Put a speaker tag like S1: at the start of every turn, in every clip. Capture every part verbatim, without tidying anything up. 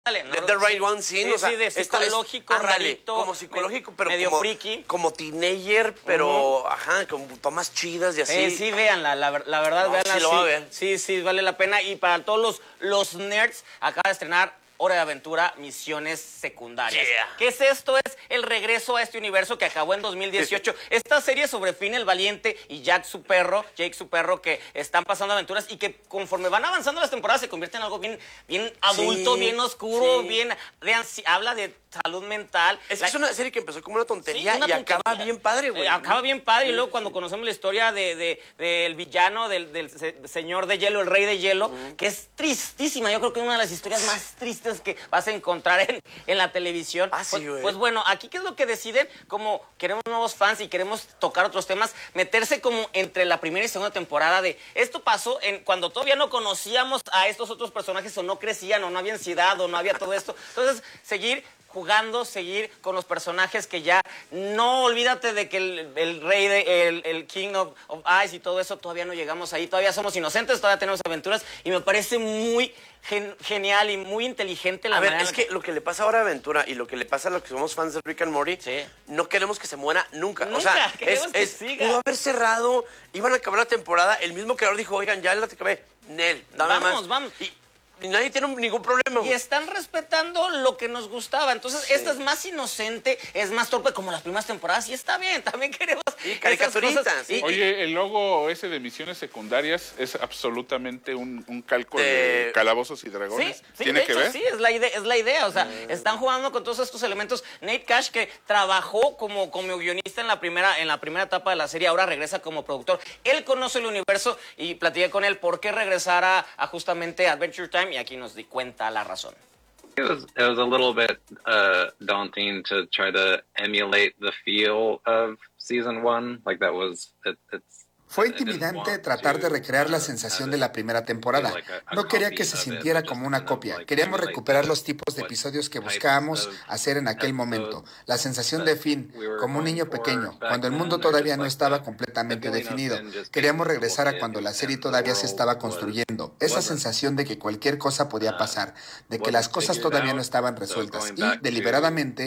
S1: Dale, no,
S2: The, the Right
S1: sí,
S2: One, sí,
S1: sí,
S2: o sea,
S1: sí, de psicológico,
S2: ándale,
S1: rarito,
S2: como psicológico, pero
S1: medio
S2: como,
S1: friki.
S2: como teenager, pero, uh-huh. ajá, con tomas chidas y así.
S1: Eh, sí, véanla, la, la verdad,
S2: no,
S1: véanla.
S2: Sí, lo
S1: sí,
S2: va a ver.
S1: sí, sí, vale la pena. Y para todos los, los nerds, acaba de estrenar Hora de Aventura, Misiones Secundarias.
S2: Yeah.
S1: ¿Qué es esto? Es el regreso a este universo que acabó en dos mil dieciocho. Esta serie sobre Finn el Valiente y Jack su perro, Jake su perro, que están pasando aventuras y que conforme van avanzando las temporadas se convierte en algo bien, bien adulto,
S2: sí,
S1: bien oscuro,
S2: sí.
S1: bien de ansi- habla de salud mental.
S2: Es que
S1: La...
S2: es una serie que empezó como una tontería
S1: Sí, una
S2: y
S1: tontería.
S2: acaba bien padre, güey.
S1: Eh, acaba bien padre y luego cuando conocemos la historia de, de, del villano, del, del se- señor de hielo, el rey de hielo, uh-huh. que es tristísima. Yo creo que es una de las historias más tristes que vas a encontrar en, en la televisión.
S2: Ah, sí,
S1: pues,
S2: güey.
S1: pues bueno, aquí qué es lo que deciden, como queremos nuevos fans y queremos tocar otros temas, meterse como entre la primera y segunda temporada de esto pasó en cuando todavía no conocíamos a estos otros personajes o no crecían o no había ansiedad o no había todo esto. Entonces, seguir jugando, seguir con los personajes que ya no olvídate de que el, el rey, de, el, el King of, of Ice y todo eso, todavía no llegamos ahí, todavía somos inocentes, todavía tenemos aventuras y me parece muy gen, genial y muy inteligente la
S2: A ver,
S1: manera.
S2: es que lo que le pasa ahora a Aventura y lo que le pasa a los que somos fans de Rick and Morty,
S1: sí.
S2: no queremos que se muera nunca.
S1: Nunca,
S2: o sea,
S1: queremos
S2: es,
S1: que
S2: es,
S1: siga.
S2: pudo haber cerrado, iban a acabar la temporada, el mismo creador dijo, oigan, ya la acabé, Nel, dame
S1: Vamos,
S2: más.
S1: vamos.
S2: Y, Y nadie tiene ningún problema.
S1: Y están respetando lo que nos gustaba. Entonces, sí. esta es más inocente, es más torpe como las primeras temporadas. Y está bien, también queremos
S2: y caricaturitas.
S1: Sí.
S3: Oye, el logo ese de Misiones Secundarias es absolutamente un, un calco de... de Calabozos y Dragones.
S1: Sí, sí,
S3: ¿Tiene
S1: de
S3: que
S1: hecho,
S3: ver?
S1: sí, es la idea. Es la idea. O sea, mm. están jugando con todos estos elementos. Nate Cash, que trabajó como, como guionista en la, primera, en la primera etapa de la serie, ahora regresa como productor. Él conoce el universo y platiqué con él por qué regresar a, a justamente Adventure Time y aquí nos di cuenta la razón.
S4: It was, it was a little bit uh, daunting to try to emulate the feel of season one. Like that was, it, it's,
S5: Fue intimidante tratar de recrear la sensación de la primera temporada. No quería que se sintiera como una copia. Queríamos recuperar los tipos de episodios que buscábamos hacer en aquel momento. La sensación de Finn, como un niño pequeño, cuando el mundo todavía no estaba completamente definido. Queríamos regresar a cuando la serie todavía se estaba construyendo. Esa sensación de que cualquier cosa podía pasar, de que las cosas todavía no estaban resueltas. Y, deliberadamente,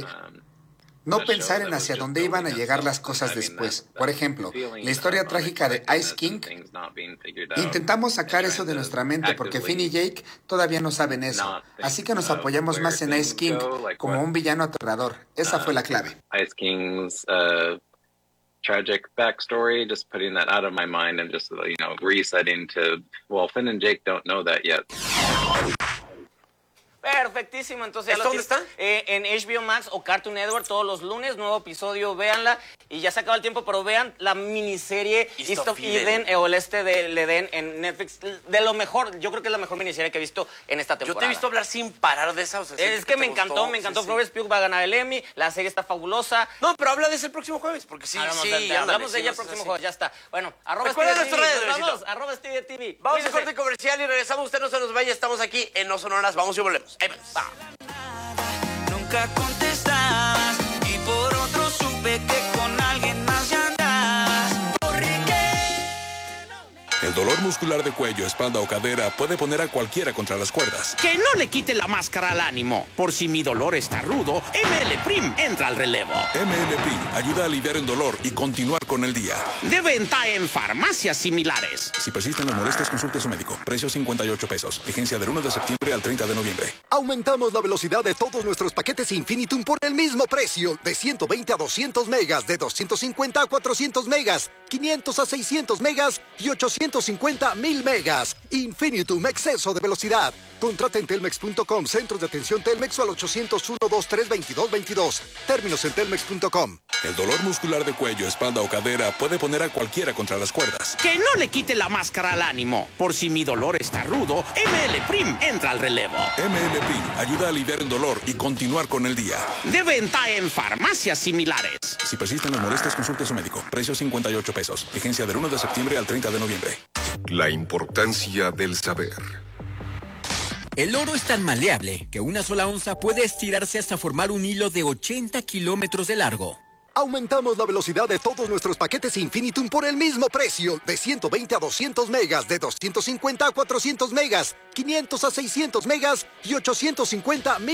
S5: no pensar en hacia dónde iban a llegar las cosas después. Por ejemplo, la historia trágica de Ice King. Intentamos sacar eso de nuestra mente porque Finn y Jake todavía no saben eso. Así que nos apoyamos más en Ice King como un villano aterrador. Esa fue la clave.
S4: Ice King's uh, tragic backstory, just putting that out of my mind and just, you know, resetting to, well, Finn and Jake don't know that yet.
S1: Perfectísimo, entonces ya lo
S2: ¿Dónde está?
S1: Eh, en H B O Max o Cartoon Network todos los lunes, nuevo episodio, véanla. Y ya se acaba el tiempo, pero vean la miniserie East, East of Eden, Eden eh, o el este del Edén en Netflix. De lo mejor, yo creo que es la mejor miniserie que he visto en esta temporada.
S2: Yo te he visto hablar sin parar de esa. O sea,
S1: es que, que me encantó, gustó, me encantó. Sí, Florence sí. Pugh va a ganar el Emmy, la serie está fabulosa.
S2: No, pero habla de ese el próximo jueves, porque sí,
S1: hablamos
S2: sí.
S1: De, de, hablamos
S2: sí,
S1: de ella el próximo jueves, ya está. Bueno, arroba Recuerda nuestras redes, vamos, arroba Stevie T V.
S2: Vamos a corte comercial y regresamos. Usted no se nos vaya, estamos aquí en No Sonoras. Vamos y volvemos. Ahí vamos.
S6: Nunca contestas y por otro supe que con alguien más ya andas. ¿Por qué?
S7: El dolor muscular de cuello, espalda o cadera puede poner a cualquiera contra las cuerdas.
S8: Que no le quite la máscara al ánimo. Por si mi dolor está rudo, M L Prim entra al relevo.
S7: M L Prim ayuda a aliviar el dolor y continuar con el día.
S8: De venta en farmacias similares.
S7: Si persisten las molestias, consulte a su médico. Precio cincuenta y ocho pesos. Vigencia del uno de septiembre al treinta de noviembre.
S9: Aumentamos la velocidad de todos nuestros paquetes Infinitum por el mismo precio. De ciento veinte a doscientos megas, de doscientos cincuenta a cuatrocientos megas, quinientos a seiscientos megas y ochocientos cincuenta a mil megas. Infinitum, exceso de velocidad. Contrata en telmex punto com, centros de atención Telmex o al ochocientos uno, veintitrés, veintidós, veintidós. Términos en telmex punto com.
S7: El dolor muscular de cuello, espalda o cadera puede poner a cualquiera contra las cuerdas.
S8: Que no le quite la máscara al ánimo. Por si mi dolor está rudo, M L Prim entra al relevo.
S7: M L Prim ayuda a aliviar el dolor y continuar con el día.
S8: De venta en farmacias similares.
S7: Si persisten las molestias, consulte a su médico. Precio cincuenta y ocho pesos. Vigencia del uno de septiembre al treinta de noviembre.
S10: La importancia del saber.
S11: El oro es tan maleable que una sola onza puede estirarse hasta formar un hilo de ochenta kilómetros de largo.
S9: Aumentamos la velocidad de todos nuestros paquetes Infinitum por el mismo precio. De ciento veinte a doscientos megas, de doscientos cincuenta a cuatrocientos megas, quinientos a seiscientos megas y ochocientos cincuenta mil.